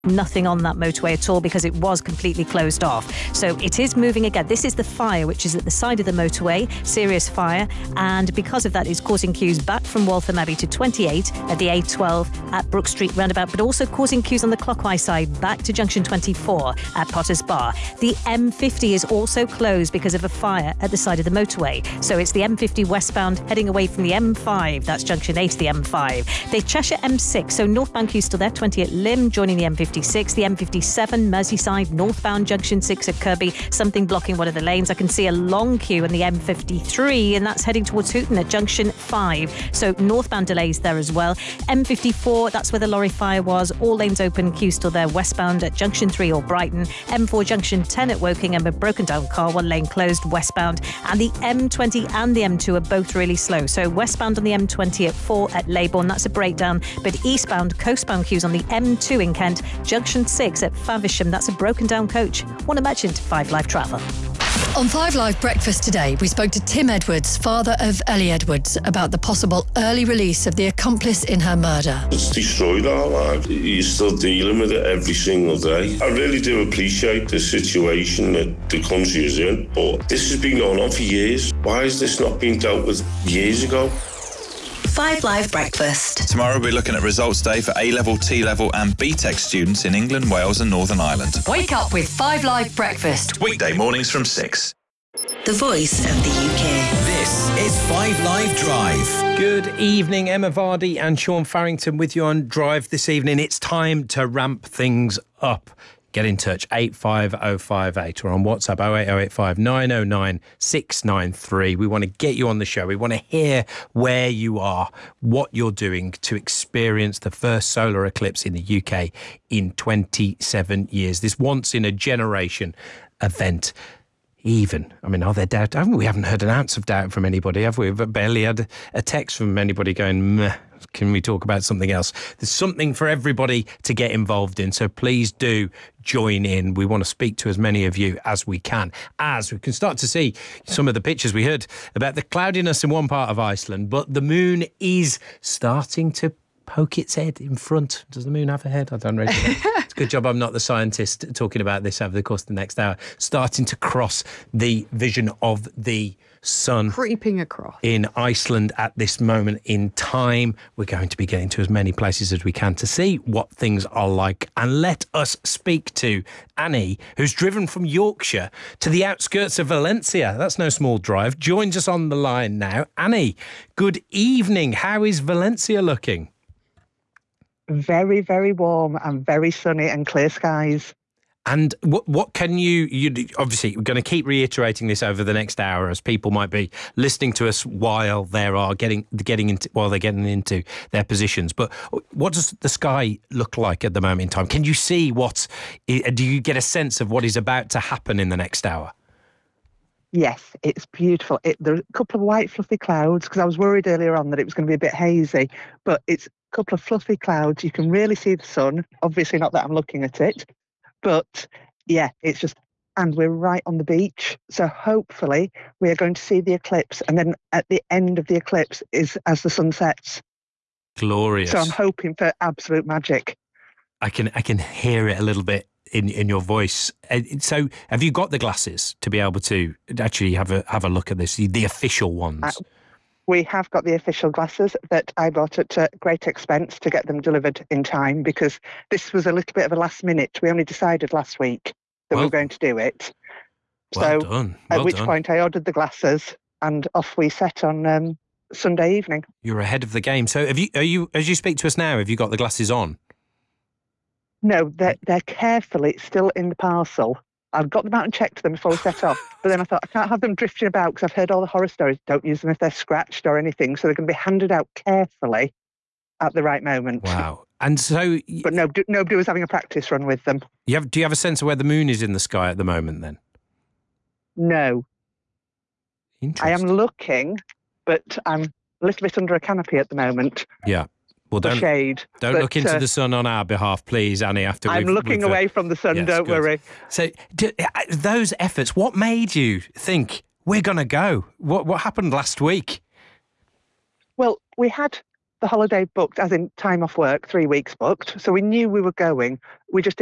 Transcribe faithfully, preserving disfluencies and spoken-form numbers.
nothing on that motorway at all because it was completely closed off. So it is moving again. This is the fire, which is at the side of the motorway, serious fire, and because of that, it's causing queues back from Waltham Abbey to twenty-eight at the A twelve at Brook Street roundabout, but also causing queues on the clockwise side back to junction twenty-four at Potters Bar. The M fifty is also closed because of a fire at the side of the motorway. So it's the M fifty westbound heading away from the M five, that's junction eight to the M five. The Cheshire M six, so northbound queue still there, twenty at Lymm, joining the M fifty. The M fifty-seven, Merseyside, northbound junction six at Kirby, something blocking one of the lanes. I can see a long queue in the M fifty-three, and that's heading towards Hooton at junction five. So northbound delays there as well. M fifty-four, that's where the lorry fire was. All lanes open, queue still there, westbound at junction three or Brighton. M four junction ten at Wokingham, a broken down car, one lane closed westbound. And the M twenty and the M two are both really slow. So westbound on the M twenty at four at Leybourne, that's a breakdown. But eastbound, coastbound queues on the M two in Kent, junction six at Faversham, that's a broken down coach. Want a merchant, Five Live Travel. On Five Live Breakfast today, we spoke to Tim Edwards, father of Ellie Edwards, about the possible early release of the accomplice in her murder. It's destroyed our lives. You're still dealing with it every single day. I really do appreciate the situation that the country is in, but this has been going on for years. Why has this not been dealt with years ago? Five Live Breakfast. Tomorrow we're looking at results day for A-level, T-level and B-Tech students in England, Wales and Northern Ireland. Wake up with Five Live Breakfast. Weekday mornings from six. The voice of the U K. This is Five Live Drive. Good evening, Emma Vardy and Sean Farrington with you on Drive this evening. It's time to ramp things up. Get in touch, eight five oh five eight, or on WhatsApp, oh eight oh eight five nine oh nine six nine three. We want to get you on the show. We want to hear where you are, what you're doing to experience the first solar eclipse in the U K in twenty-seven years. This once-in-a-generation event. Even, I mean, are there doubt? Haven't we? haven't heard an ounce of doubt from anybody, have we? We've barely had a text from anybody going, meh. Can we talk about something else? There's something for everybody to get involved in, so please do join in. We want to speak to as many of you as we can, as we can start to see some of the pictures. We heard about the cloudiness in one part of Iceland, but the moon is starting to poke its head in front. Does the moon have a head? I don't really know. It's a good job I'm not the scientist talking about this over the course of the next hour. Starting to cross the vision of the sun. Creeping across. In Iceland at this moment in time. We're going to be getting to as many places as we can to see what things are like. And let us speak to Annie, who's driven from Yorkshire to the outskirts of Valencia. That's no small drive. Joins us on the line now. Annie, good evening. How is Valencia looking? Very, very warm and very sunny and clear skies. And what what can you, you obviously we're going to keep reiterating this over the next hour as people might be listening to us while they are getting getting into while they're getting into their positions. But what does the sky look like at the moment in time? Can you see what? Do you get a sense of what is about to happen in the next hour? Yes, it's beautiful. It, there are a couple of white fluffy clouds because I was worried earlier on that it was going to be a bit hazy, but it's a couple of fluffy clouds. You can really see the sun. Obviously not that I'm looking at it. But yeah, it's just, and we're right on the beach. So hopefully we are going to see the eclipse. And then at the end of the eclipse is as the sun sets. Glorious. So I'm hoping for absolute magic. I can I can hear it a little bit in, in your voice. So have you got the glasses to be able to actually have a have a look at this, the official ones? Uh, We have got the official glasses that I bought at uh, great expense to get them delivered in time because this was a little bit of a last minute. We only decided last week that well, we were going to do it. Well so done. Well at which done. point I ordered the glasses and off we set on um, Sunday evening. You're ahead of the game. So have you, are you, as you speak to us now, have you got the glasses on? No, they're, they're carefully still in the parcel. I've got them out and checked them before we set off. But then I thought, I can't have them drifting about because I've heard all the horror stories. Don't use them if they're scratched or anything. So they're going to be handed out carefully at the right moment. Wow. And so... But nobody, nobody was having a practice run with them. You have, do you have a sense of where the moon is in the sky at the moment then? No. I am looking, but I'm a little bit under a canopy at the moment. Yeah. Well, don't, shade, don't but, look into uh, the sun on our behalf, please, Annie. After I'm we've, looking we've, away uh, from the sun, yes, don't good. worry. So do, those efforts, what made you think we're going to go? What what happened last week? Well, we had the holiday booked, as in time off work, three weeks booked. So we knew we were going. We just